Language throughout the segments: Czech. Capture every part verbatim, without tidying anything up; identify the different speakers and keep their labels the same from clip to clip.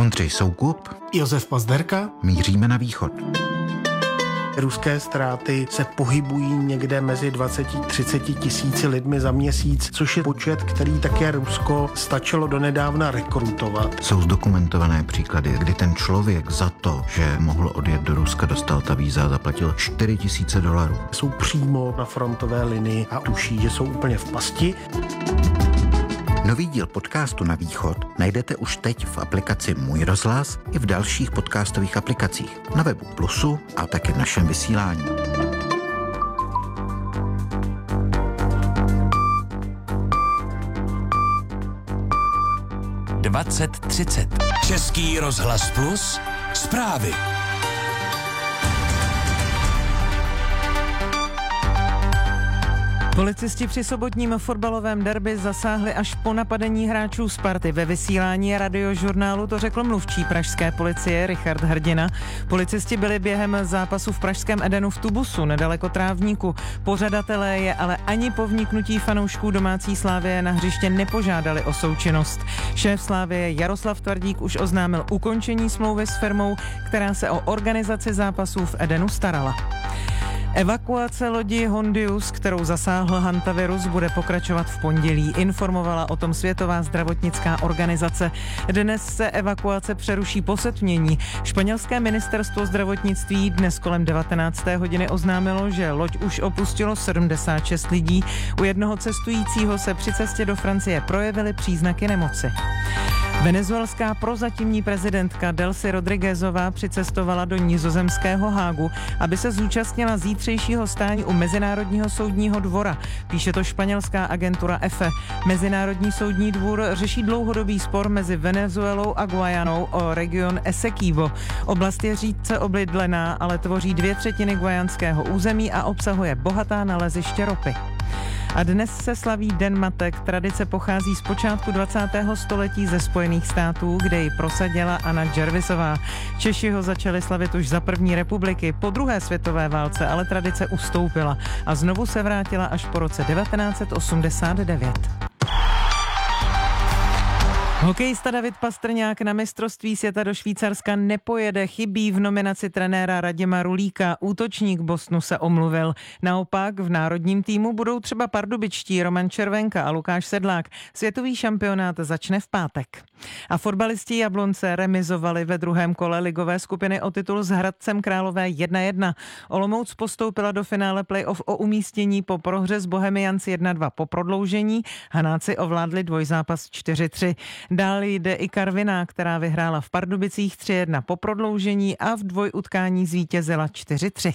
Speaker 1: Ondřej Soukup,
Speaker 2: Josef Pazderka.
Speaker 1: Míříme na východ.
Speaker 2: Ruské ztráty se pohybují někde mezi dvacet až třicet tisíci lidmi za měsíc, což je počet, který také Rusko stačilo donedávna rekrutovat.
Speaker 1: Jsou zdokumentované příklady, kdy ten člověk za to, že mohl odjet do Ruska, dostal ta víza a zaplatil čtyři tisíce dolarů.
Speaker 2: Jsou přímo na frontové linii a tuší, že jsou úplně v pasti.
Speaker 1: Nový díl podcastu Na východ najdete už teď v aplikaci Můj rozhlas i v dalších podcastových aplikacích, na webu Plusu a také v našem vysílání.
Speaker 3: dvacet třicet. Český rozhlas Plus. Zprávy.
Speaker 4: Policisti při sobotním fotbalovém derby zasáhli až po napadení hráčů Sparty. Ve vysílání radiožurnálu to řekl mluvčí pražské policie Richard Hrdina. Policisti byli během zápasu v pražském Edenu v Tubusu, nedaleko Trávníku. Pořadatelé je ale ani po vniknutí fanoušků domácí Slavie na hřiště nepožádali o součinnost. Šéf Slavie Jaroslav Tvrdík už oznámil ukončení smlouvy s firmou, která se o organizaci zápasů v Edenu starala. Evakuace lodi Hondius, kterou zasáhl hantavirus, bude pokračovat v pondělí, informovala o tom Světová zdravotnická organizace. Dnes se evakuace přeruší po setmění. Španělské ministerstvo zdravotnictví dnes kolem devatenácté hodiny oznámilo, že loď už opustilo sedmdesát šest lidí. U jednoho cestujícího se při cestě do Francie projevily příznaky nemoci. Venezuelská prozatímní prezidentka Delcy Rodriguezová přicestovala do nizozemského Hágu, aby se zúčastnila zítřejšího stání u Mezinárodního soudního dvora. Píše to španělská agentura E F E. Mezinárodní soudní dvůr řeší dlouhodobý spor mezi Venezuelou a Guajanou o region Essequibo. Oblast je řídce obydlená, ale tvoří dvě třetiny guajanského území a obsahuje bohatá naleziště ropy. A dnes se slaví Den matek. Tradice pochází z počátku dvacátého století ze Spojených států, kde ji prosadila Anna Jervisová. Češi ho začali slavit už za první republiky, po druhé světové válce, ale tradice ustoupila a znovu se vrátila až po roce devatenáct set osmdesát devět. Hokejista David Pastrňák na mistrovství světa do Švýcarska nepojede, chybí v nominaci trenéra Radima Rulíka. Útočník Bostonu se omluvil. Naopak v národním týmu budou třeba pardubičtí Roman Červenka a Lukáš Sedlák. Světový šampionát začne v pátek. A fotbalisti Jablonce remizovali ve druhém kole ligové skupiny o titul s Hradcem Králové jedna jedna. Olomouc postoupila do finále playoff o umístění po prohře s Bohemians jedna dva po prodloužení. Hanáci ovládli dvojzápas čtyři tři. Dál jde i Karviná, která vyhrála v Pardubicích tři jedna po prodloužení a v dvojutkání zvítězila čtyři tři.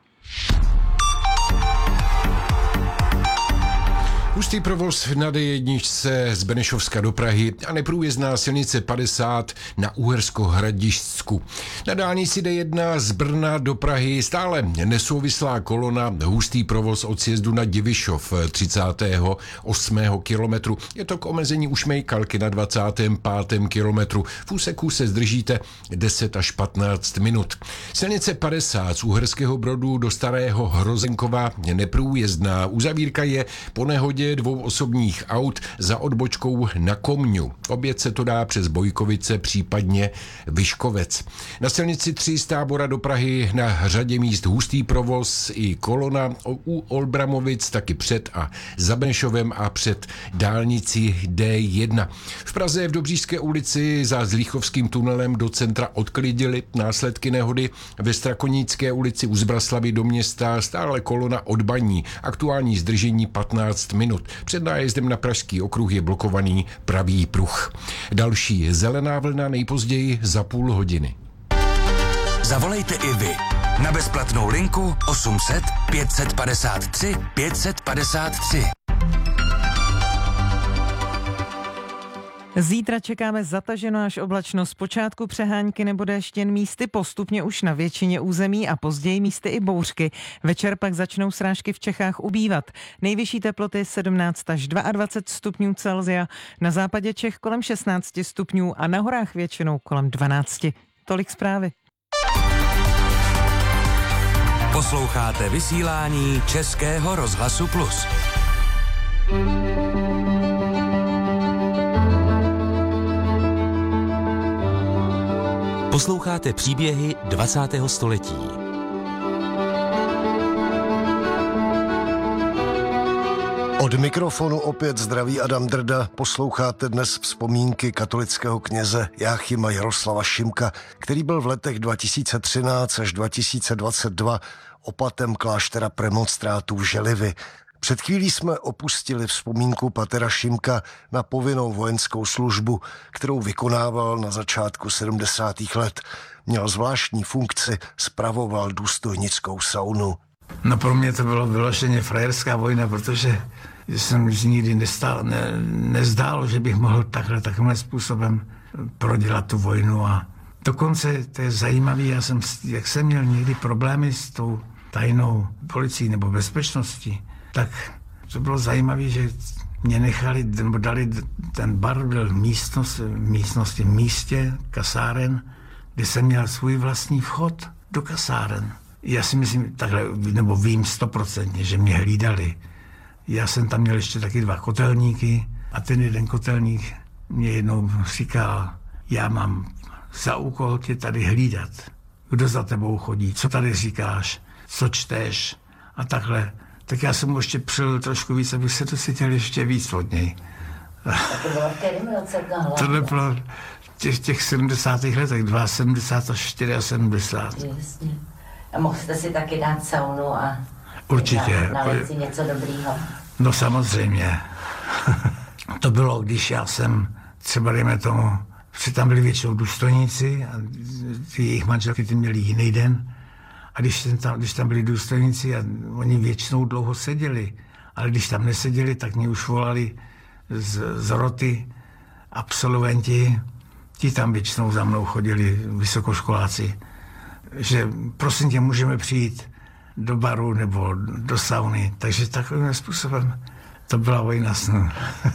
Speaker 5: Hustý provoz na D jedna z Benešovska do Prahy a neprůjezdná silnice padesát na Uhersko-Hradišťsku. Na dálnici D jedna z Brna do Prahy stále nesouvislá kolona, hustý provoz od sjezdu na Divišov třicátého osmého kilometru. Je to k omezení Ušmejkalky na dvacátém pátém kilometru. V úseku se zdržíte deset až patnáct minut. Silnice padesát z Uherského Brodu do Starého Hrozenkova je neprůjezdná. Uzavírka je po nehodě dvou osobních aut za odbočkou na Komňu. Oběd se to dá přes Bojkovice, případně Vyškovec. Na silnici tři z Tábora do Prahy na řadě míst hustý provoz i kolona u Olbramovic, taky před a za Benešovem a před dálnicí D jedna. V Praze v Dobříšské ulici za Zlíchovským tunelem do centra odklidili následky nehody. Ve Strakonické ulici u Zbraslavy do města stále kolona od Baní. Aktuální zdržení patnáct minut. Před nájezdem na Pražský okruh je blokovaný pravý pruh. Další zelená vlna nejpozději za půl hodiny.
Speaker 3: Zavolejte i vy na bezplatnou linku osm set pět set padesát tři pět set padesát tři.
Speaker 4: Zítra čekáme zataženo až oblačno, zpočátku přehánky nebo déšť jen místy, postupně už na většině území a později místy i bouřky. Večer pak začnou srážky v Čechách ubývat. Nejvyšší teploty sedmnáct až dvacet dva stupňů Celsia, na západě Čech kolem šestnáct stupňů a na horách většinou kolem dvanáct. Tolik zprávy.
Speaker 3: Posloucháte vysílání Českého rozhlasu Plus.
Speaker 6: Posloucháte příběhy dvacátého století.
Speaker 7: Od mikrofonu opět zdraví Adam Drda. Posloucháte dnes vzpomínky katolického kněze Jáchyma Jaroslava Šimka, který byl v letech dva tisíce třináct až dva tisíce dvacet dva opatem kláštera premonstrátů v Želivy. Před chvílí jsme opustili vzpomínku patera Šimka na povinnou vojenskou službu, kterou vykonával na začátku sedmdesátých let. Měl zvláštní funkci, spravoval důstojnickou saunu.
Speaker 8: No pro mě to bylo vyloženě frajerská vojna, protože jsem už nikdy nestál, ne, nezdálo, že bych mohl takhle, takovým způsobem prodělat tu vojnu. A dokonce to je zajímavé, já jsem, jak jsem měl někdy problémy s tou tajnou policií nebo bezpečností, tak to bylo zajímavé, že mě nechali, nebo dali, ten bar byl v místnosti, místnosti, v místě kasáren, kde jsem měl svůj vlastní vchod do kasáren. Já si myslím, takhle, nebo vím stoprocentně, že mě hlídali. Já jsem tam měl ještě taky dva kotelníky a ten jeden kotelník mě jednou říkal, já mám za úkol tě tady hlídat. Kdo za tebou chodí, co tady říkáš, co čteš a takhle. Tak já jsem mu ještě přijel trošku víc, abych se to cítil ještě víc od něj.
Speaker 9: A to bylo v kterém roce?
Speaker 8: To nebylo v těch, těch sedmdesátých letech, sedmdesát dva až sedmdesát čtyři.
Speaker 9: Jasně. A mohl jste si taky dát saunu a
Speaker 8: určitě
Speaker 9: nalít si něco dobrýho?
Speaker 8: No samozřejmě. To bylo, když já jsem třeba, dejme tomu, že tam byli většinou důstojníci a ty jejich manželky ty měli jiný den. A když tam, když tam byli důstojníci a oni většinou dlouho seděli, ale když tam neseděli, tak mě už volali z, z roty absolventi, ti tam většinou za mnou chodili, vysokoškoláci, že prosím tě, můžeme přijít do baru nebo do sauny. Takže takovým způsobem to byla vojna snů.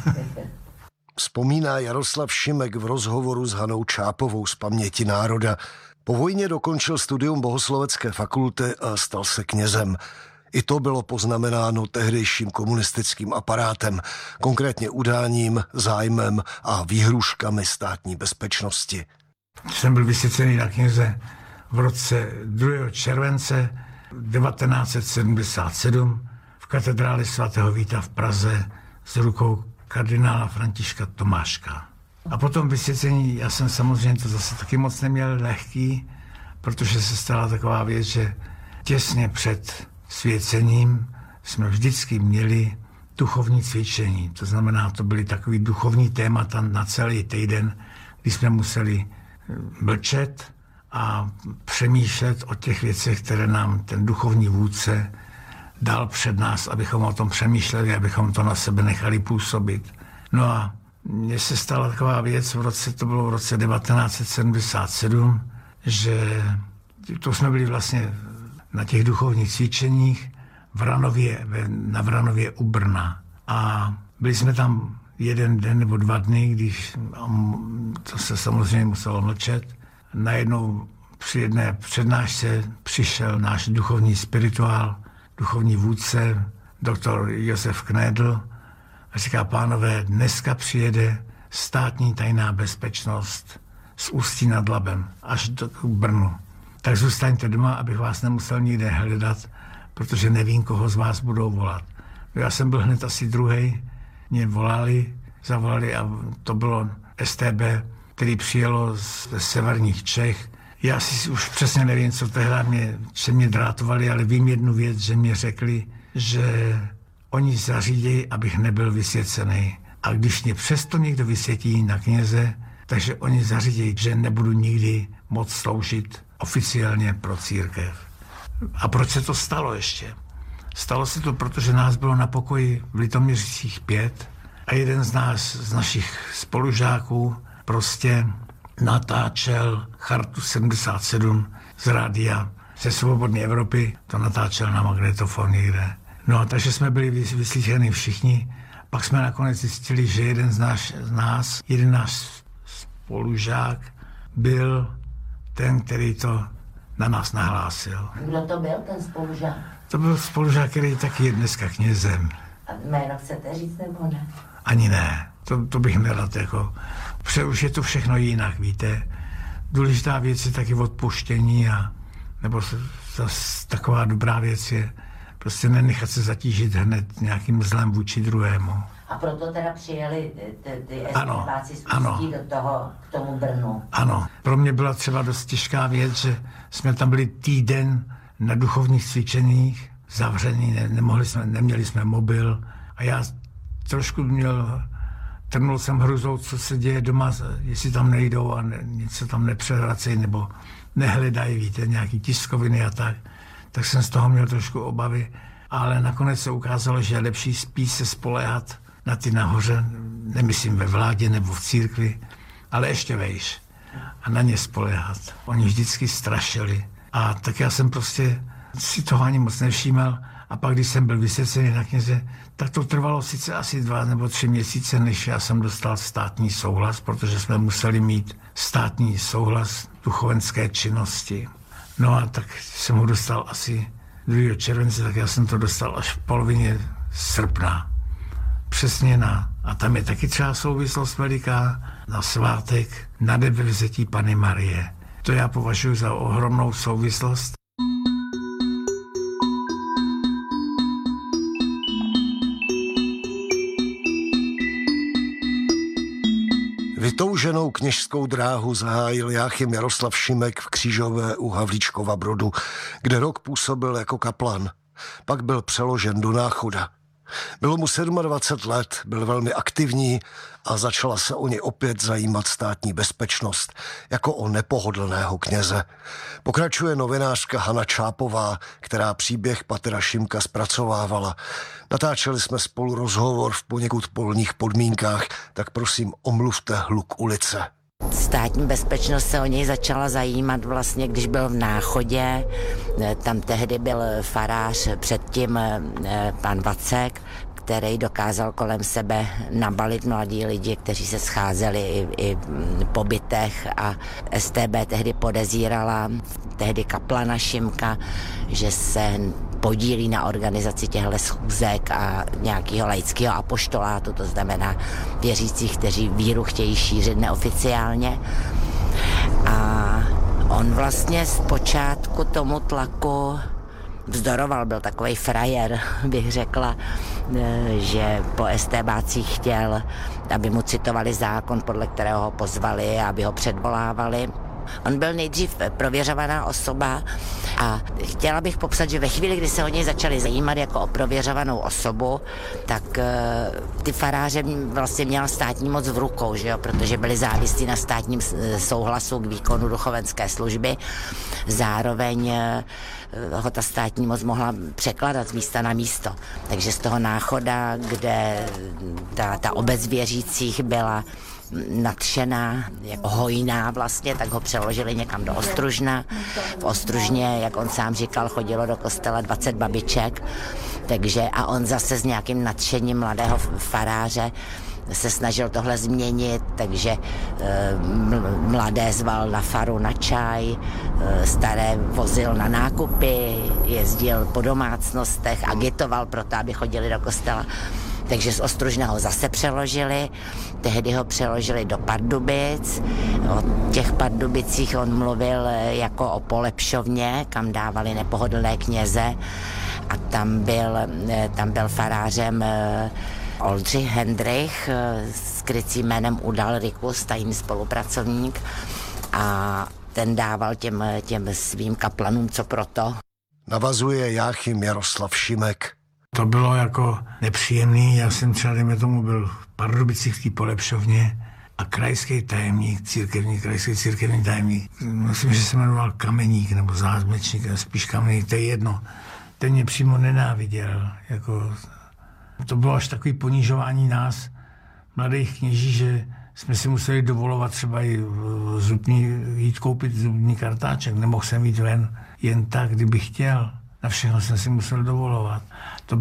Speaker 7: Vzpomíná Jaroslav Šimek v rozhovoru s Hanou Čápovou z Paměti národa. Po vojně dokončil studium bohoslovecké fakulty a stal se knězem. I to bylo poznamenáno tehdejším komunistickým aparátem, konkrétně udáním, zájmem a výhruškami státní bezpečnosti.
Speaker 8: Jsem byl vysvěcený na kněze v roce druhého července devatenáct set sedmdesát sedm v katedrále svatého Víta v Praze s rukou kardinála Františka Tomáška. A potom vysvěcení, já jsem samozřejmě to zase taky moc neměl lehký, protože se stala taková věc, že těsně před svěcením jsme vždycky měli duchovní cvičení. To znamená, to byly takový duchovní témata na celý týden, kdy jsme museli mlčet a přemýšlet o těch věcech, které nám ten duchovní vůdce dal před nás, abychom o tom přemýšleli, abychom to na sebe nechali působit. No a mně se stala taková věc, v roce, to bylo v roce devatenáct set sedmdesát sedm, že to jsme byli vlastně na těch duchovních cvičeních v Ranově, na Vranově u Brna. A byli jsme tam jeden den nebo dva dny, když to se samozřejmě muselo mlčet. Najednou při jedné přednášce přišel náš duchovní spirituál, duchovní vůdce, doktor Josef Knedl, a říká, pánové, dneska přijede státní tajná bezpečnost z Ústí nad Labem až do Brnu. Tak zůstaňte doma, abych vás nemusel nikde hledat, protože nevím, koho z vás budou volat. Já jsem byl hned asi druhej, mě volali, zavolali a to bylo S T B, který přijelo ze severních Čech. Já si už přesně nevím, co tehdy mě, že mě drátovali, ale vím jednu věc, že mě řekli, že oni zařídí, abych nebyl vysvěcený. A když mě přesto někdo vysvětí na kněze, takže oni zařídí, že nebudu nikdy moc sloužit oficiálně pro církev. A proč se to stalo ještě? Stalo se to, protože nás bylo na pokoji v Litoměřicích pět a jeden z nás, z našich spolužáků, prostě natáčel Chartu sedmdesát sedm z rádia ze Svobodné Evropy, to natáčel na magnetofon někde. No, takže jsme byli vyslyšeni všichni. Pak jsme nakonec zjistili, že jeden z, náš, z nás, jeden náš spolužák byl ten, který to na nás nahlásil.
Speaker 9: Kdo to byl, ten spolužák?
Speaker 8: To byl spolužák, který taky je dneska knězem.
Speaker 9: A jméno chcete říct, nebo ne?
Speaker 8: Ani ne. To, to bych nerad jako... Už je to všechno jinak, víte. důležitá věc je taky odpuštění a nebo zase taková dobrá věc je prostě nenechat se zatížit hned nějakým zlem vůči druhému.
Speaker 9: A proto teda přijeli ty, ty
Speaker 8: ano,
Speaker 9: estébáci z
Speaker 8: ano.
Speaker 9: Ústí do toho, k tomu Brnu.
Speaker 8: Ano, pro mě byla třeba dost těžká věc, že jsme tam byli týden na duchovních cvičeních, zavření, ne, nemohli jsme, neměli jsme mobil a já trošku měl, trnul jsem hruzou, co se děje doma, jestli tam nejdou a ne, něco tam nepřevracejí nebo nehledají, víte, nějaký tiskoviny a tak. Tak jsem z toho měl trošku obavy, ale nakonec se ukázalo, že je lepší spíš se spoléhat na ty nahoře, nemyslím ve vládě nebo v církvi, ale ještě vejš a na ně spoléhat. Oni vždycky strašili a tak já jsem prostě si toho ani moc nevšímal a pak, když jsem byl vysvěcený na kněze, tak to trvalo sice asi dva nebo tři měsíce, než já jsem dostal státní souhlas, protože jsme museli mít státní souhlas duchovenské činnosti. No a tak jsem ho dostal asi druhého července, tak já jsem to dostal až v polovině srpna. Přesně na, a tam je taky třeba souvislost veliká, na svátek na nebevzetí Panny Marie. To já považuji za ohromnou souvislost.
Speaker 7: Vytouženou kněžskou dráhu zahájil Jáchym Jaroslav Šimek v Křížové u Havlíčkova Brodu, kde rok působil jako kaplan. Pak byl přeložen do Náchoda. Bylo mu dvacet sedm let, byl velmi aktivní a začala se o něj opět zajímat státní bezpečnost, jako o nepohodlného kněze. Pokračuje novinářka Hana Čápová, která příběh Patera Šimka zpracovávala. Natáčeli jsme spolu rozhovor v poněkud polních podmínkách, tak prosím omluvte hluk ulice.
Speaker 9: Státní bezpečnost se o něj začala zajímat vlastně, když byl v Náchodě. Tam tehdy byl farář, předtím pan Vacek, který dokázal kolem sebe nabalit mladí lidi, kteří se scházeli i, i po bytech a S T B tehdy podezírala tehdy kaplana Šimka, že se podílí na organizaci těchto schůzek a nějakého laického apoštolátu, to znamená věřících, kteří víru chtějí šířit neoficiálně. A on vlastně zpočátku tomu tlaku vzdoroval, byl takovej frajer, bych řekla, že po estébácích chtěl, aby mu citovali zákon, podle kterého ho pozvali, aby ho předvolávali. On byl nejdřív prověřovaná osoba a chtěla bych popsat, že ve chvíli, kdy se o něj začali zajímat jako o prověřovanou osobu, tak uh, ty faráře vlastně měla státní moc v rukou, že jo? Protože byli závislí na státním souhlasu k výkonu duchovenské služby. Zároveň uh, ho ta státní moc mohla překladat z místa na místo. Takže z toho Náchoda, kde ta, ta obec věřících byla nadšená, jako hojná vlastně, tak ho přeložili někam do Ostružna. V Ostružně, jak on sám říkal, chodilo do kostela dvacet babiček, takže a on zase s nějakým nadšením mladého faráře se snažil tohle změnit, takže e, mladé zval na faru na čaj, e, staré vozil na nákupy, jezdil po domácnostech, agitoval pro to, aby chodili do kostela. Takže z Ostružna ho zase přeložili, tehdy ho přeložili do Pardubic. O těch Pardubicích on mluvil jako o polepšovně, kam dávali nepohodlné kněze a tam byl, tam byl farářem Oldřich Hendrich s krycím jménem Udal Rikus, tajný spolupracovník, a ten dával těm, těm svým kaplanům co proto.
Speaker 7: Navazuje Jáchym Jaroslav Šimek.
Speaker 8: To bylo jako nepříjemný, já jsem třeba, dejme tomu, byl v Pardubicích v té polepšovně a krajský tajemník, církevní, krajský církevní tajemník, myslím, že se jmenoval Kameník nebo Zázmečník, spíš Kameník, to je jedno, ten mě přímo nenáviděl, jako, to bylo až takový ponižování nás, mladých kněží, že jsme si museli dovolovat třeba i zubní, jít koupit zubní kartáček, nemohl jsem jít ven jen tak, kdybych chtěl. Na všechno jsem si musel dovolovat. To